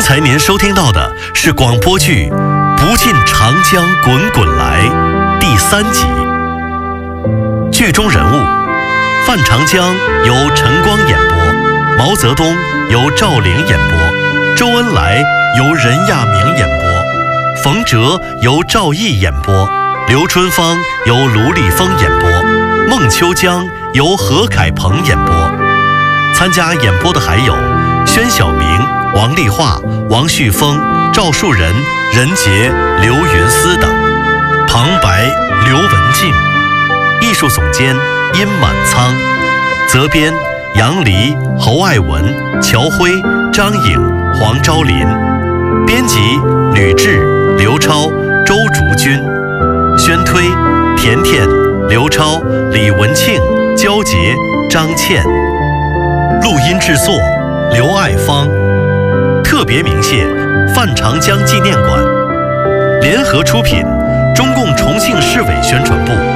才您收听到的是广播剧《不尽长江滚滚来》第3集。剧中人物：范长江由陈光演播，毛泽东由赵玲演播，周恩来由任亚明演播，冯喆由赵毅演播，刘春芳由卢立峰演播，孟秋江由何凯鹏演播。参加演播的还有宣晓明、王丽华、王旭峰、赵树人、任杰、刘云思等，旁白刘文静，艺术总监殷满仓，责编杨黎、侯爱文、乔辉、张颖、黄昭林，编辑吕雉、刘超、周竹君，宣推甜甜、刘超、李文庆、焦杰、张倩，录音制作刘爱芳，特别鸣谢范长江纪念馆，联合出品中共重庆市委宣传部。